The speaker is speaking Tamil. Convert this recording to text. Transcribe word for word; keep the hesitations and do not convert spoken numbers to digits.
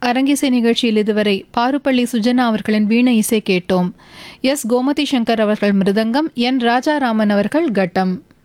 அரங்கிசை நிகழ்ச்சியில் இதுவரை பாருப்பள்ளி சுஜனா அவர்களின் வீணை இசை கேட்டோம். எஸ் கோமதி சங்கர் அவர்கள் மிருதங்கம், என் ராஜாராமன் அவர்கள் கட்டம்.